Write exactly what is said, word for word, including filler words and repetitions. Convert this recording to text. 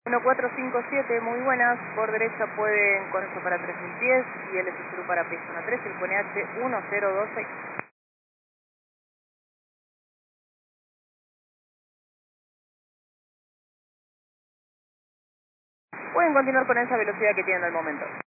uno cuatro cinco siete, muy buenas, por derecha pueden correcto para tres mil pies y L S cero para P uno tres, el Q N H uno cero dos seis. Pueden continuar con esa velocidad que tienen al momento.